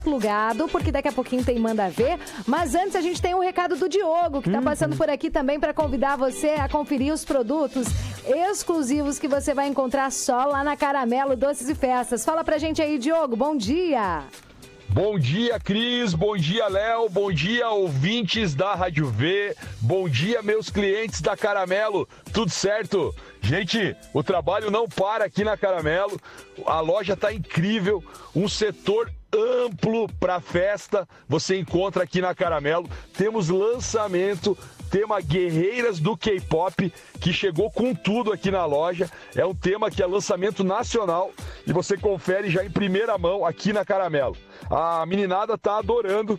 Plugado, porque daqui a pouquinho tem Manda Ver, mas antes a gente tem um recado do Diogo, que tá passando por aqui também para convidar você a conferir os produtos exclusivos que você vai encontrar só lá na Caramelo Doces e Festas. Fala pra gente aí, Diogo, bom dia! Bom dia, Cris, bom dia, Léo, bom dia, ouvintes da Rádio V, bom dia, meus clientes da Caramelo, tudo certo? Gente, o trabalho não para aqui na Caramelo, a loja tá incrível, um setor amplo para festa, você encontra aqui na Caramelo, temos lançamento, tema Guerreiras do K-Pop, que chegou com tudo aqui na loja, é um tema que é lançamento nacional e você confere já em primeira mão aqui na Caramelo. A meninada tá adorando,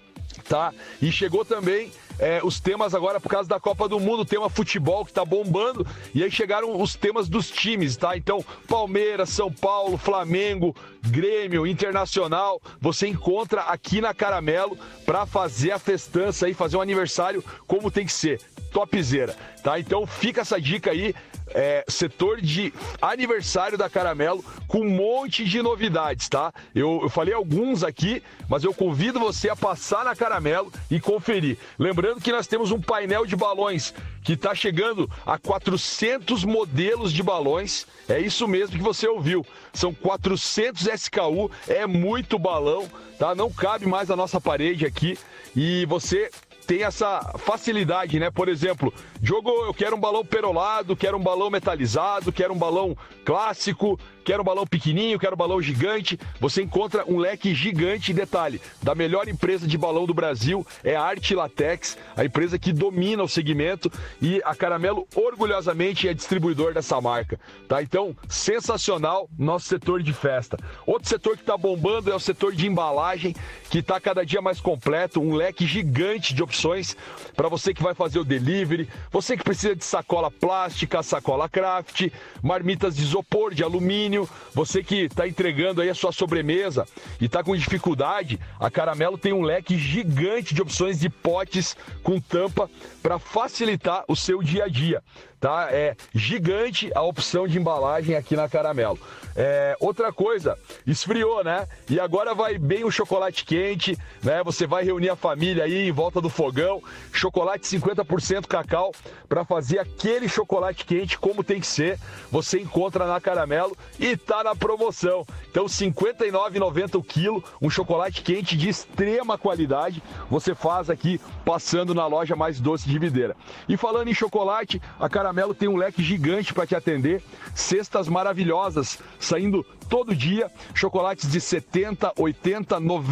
tá? E chegou também os temas agora por causa da Copa do Mundo, o tema futebol que tá bombando, e aí chegaram os temas dos times, tá? Então, Palmeiras, São Paulo, Flamengo, Grêmio, Internacional, você encontra aqui na Caramelo para fazer a festança aí, fazer um aniversário como tem que ser, topzera, tá? Então fica essa dica aí, setor de aniversário da Caramelo com um monte de novidades, tá? Eu falei alguns aqui, mas eu convido você a passar na Caramelo e conferir. Lembrando que nós temos um painel de balões que está chegando a 400 modelos de balões, é isso mesmo que você ouviu, são 400 SKU, é muito balão, tá? Não cabe mais na nossa parede aqui e você tem essa facilidade, né? Por exemplo, Diogo, eu quero um balão perolado, quero um balão metalizado, quero um balão clássico, quero um balão pequenininho, quero um balão gigante. Você encontra um leque gigante, detalhe, da melhor empresa de balão do Brasil, é a Arte Latex, a empresa que domina o segmento, e a Caramelo orgulhosamente é distribuidor dessa marca, tá? Então, sensacional nosso setor de festa. Outro setor que está bombando é o setor de embalagem, que está cada dia mais completo, um leque gigante de opções para você que vai fazer o delivery, você que precisa de sacola plástica, sacola craft, marmitas de isopor, de alumínio, você que está entregando aí a sua sobremesa e está com dificuldade, a Caramelo tem um leque gigante de opções de potes com tampa para facilitar o seu dia a dia, tá? É gigante a opção de embalagem aqui na Caramelo. Outra coisa, esfriou, né? E agora vai bem o chocolate quente, né? Você vai reunir a família aí em volta do fogão, chocolate 50% cacau, para fazer aquele chocolate quente como tem que ser. Você encontra na Caramelo e tá na promoção. Então, R$ 59,90 o quilo, um chocolate quente de extrema qualidade, você faz aqui passando na loja Mais Doce de Videira. E falando em chocolate, a Caramelo tem um leque gigante para te atender, cestas maravilhosas, saindo todo dia, chocolates de 70%, 80%,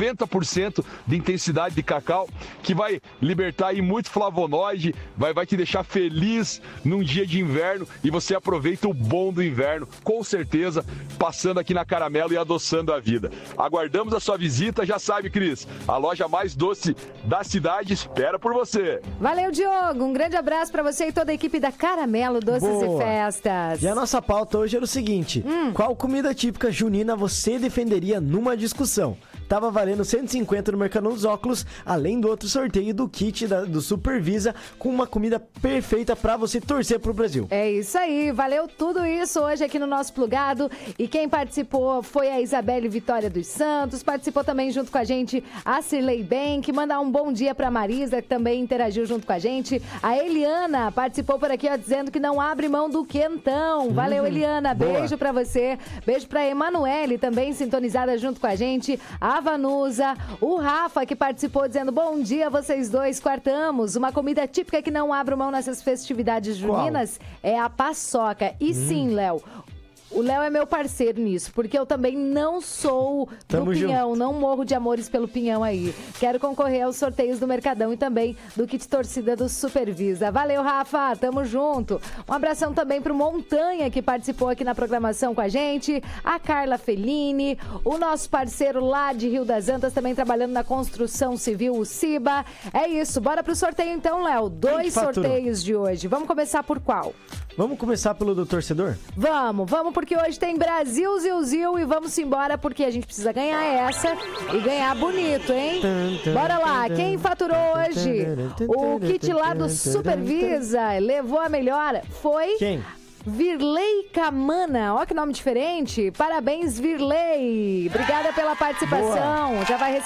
90% de intensidade de cacau, que vai libertar aí muito flavonoide, vai te deixar feliz num dia de inverno e você aproveita o bom do inverno, com certeza, passando aqui na Caramelo e adoçando a vida. Aguardamos a sua visita, já sabe, Cris, a loja mais doce da cidade espera por você. Valeu, Diogo, um grande abraço pra você e toda a equipe da Caramelo Doces e Festas. E a nossa pauta hoje era o seguinte, qual comida típica junina você defenderia numa discussão? Tava valendo 150 no Mercadão dos Óculos, além do outro sorteio do kit do Supervisa, com uma comida perfeita pra você torcer pro Brasil. É isso aí, valeu tudo isso hoje aqui no nosso Plugado. E quem participou foi a Isabelle Vitória dos Santos, participou também junto com a gente a Cirlei Bank, mandar um bom dia pra Marisa, que também interagiu junto com a gente. A Eliana participou por aqui, ó, dizendo que não abre mão do quentão. Valeu, Eliana, beijo pra você. Beijo pra Emanuele, também sintonizada junto com a gente. A Vanusa, o Rafa, que participou, dizendo bom dia, vocês dois, quartamos. Uma comida típica que não abre mão nessas festividades juninas é a paçoca. E sim, Léo, o Léo é meu parceiro nisso, porque eu também não sou do Pinhão, não morro de amores pelo Pinhão aí. Quero concorrer aos sorteios do Mercadão e também do kit torcida do Supervisa. Valeu, Rafa, tamo junto. Um abração também pro Montanha, que participou aqui na programação com a gente, a Carla Fellini, o nosso parceiro lá de Rio das Antas, também trabalhando na construção civil, o Ciba. É isso, bora pro sorteio então, Léo. 2 sorteios de hoje. Vamos começar por qual? Vamos começar pelo do torcedor? Vamos, porque hoje tem Brasil, Zil, e vamos embora porque a gente precisa ganhar essa e ganhar bonito, hein? Bora lá, quem faturou hoje o kit lá do Supervisa, levou a melhor, foi... Quem? Virley Camana, ó que nome diferente. Parabéns, Virley. Obrigada pela participação. Boa. Já vai receber